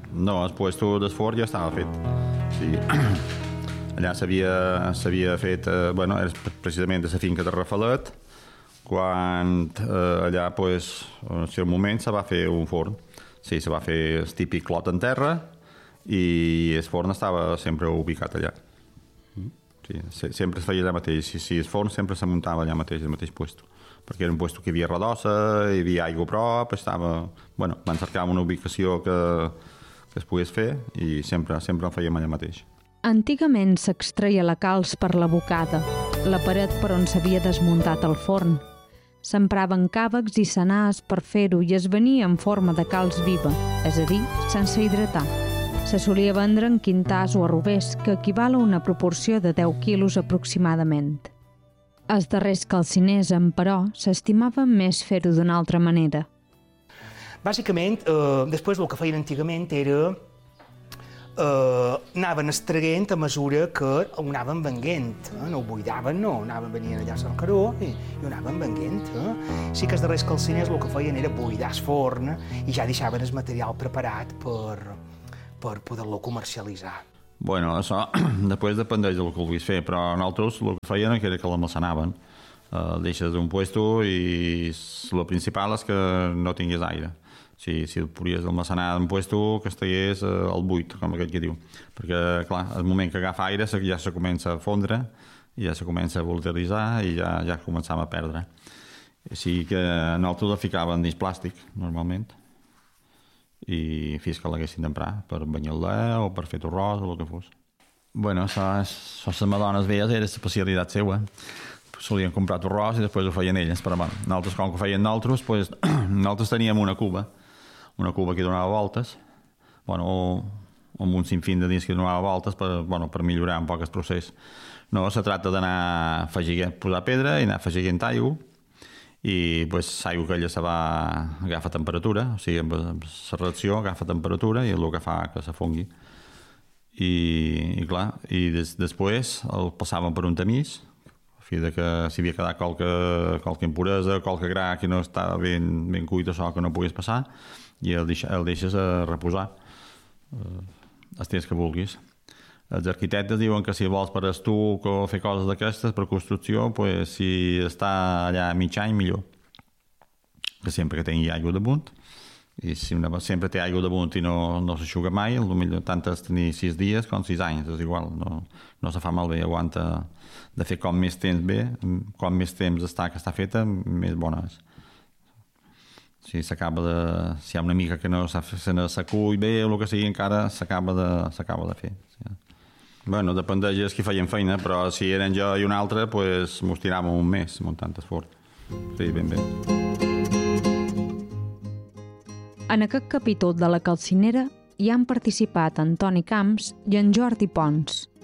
No, el puesto del forn ja estava fet. Sí. Allà s'havia fet... era precisament de la finca de Rafalet, quan allà, en el seu moment, se va fer un forn. Sí, se va fer el típic clot en terra i el forn estava sempre ubicat allà. Sí, sempre es feia allà mateix. Sí, el forn sempre se muntava allà mateix, al mateix puesto. Perquè era un puesto que hi havia redossa, hi havia aigua a prop, van cercar una ubicació que es pogués fer i sempre en fèiem allà mateix. Antigament s'extreia la calç per la bocada, la paret per on s'havia desmuntat el forn. S'empraven càvecs i senars per fer-ho i es venia en forma de calç viva, és a dir, sense hidratar. Se solia vendre en quintars o arrovers, que equival a una proporció de 10 quilos aproximadament. Els darrers calciners, però, s'estimaven més fer-ho d'una altra manera. Bàsicament, després el que feien antigament era anaven extraient a mesura que ho anaven venguent. No ho buidaven, no, venien allà al caró i ho anaven venguent. Sí que els darrers calciners el que feien era buidar el forn i ja deixaven el material preparat per poder-lo comercialitzar. Bueno, això després dependeix del que vulguis fer, però nosaltres el que feien era que l'almacenaven. Deixes un puesto i el principal és que no tingués aire. Si el podies almacenar en un puesto que estigués al buit, com aquell que diu. Perquè, clar, al moment que agafa aire ja se comença a fondre, i ja se comença a volatilitzar i ja començàvem a perdre. Així que nosaltres la ficàvem dins plàstic, normalment, i fins que l'haguessin d'emprar per banyar-la o per fer torrós o el que fos. Bueno, les madones velles era l'especialitat seva. Solien comprar torrós i després ho feien elles, però bueno, nosaltres, com que ho feien nosaltres, nosaltres teníem una cuba que donava voltes, amb un sinfín de dins que donava voltes per millorar un poc el procés. No, se tracta d'anar posar pedra i anar afegint aigua, i l'aigua aquella se va agafar temperatura, o sigui, amb la reacció agafa temperatura i és el que fa que se fongui. I clar, després el passàvem per un tamís, a fi que si havia quedat qualque impuresa, qualque gra que no estava ben cuit, això que no pogués passar, i el deixes a reposar els temps que vulguis. Els arquitectes diuen que si vols per estuc o fer coses d'aquestes, per construcció, si està allà mig any, millor. Que sempre que tingui aigua damunt, i si sempre té aigua damunt i no s'aixuga mai, potser tant és tenir 6 dies com 6 anys, és igual, no se fa malbé, aguanta. De fet, com més temps està que està feta, més bona és. Si hi ha una mica que no s'acull bé o el que sigui, encara s'acaba de fer. Bueno, dependeix dels qui feien feina, però si eren jo i un altre, m'ho estiràvem un mes muntant el forn. Sí, ben bé. En aquest capítol de la calcinera hi han participat Antoni Camps i en Jordi Pons.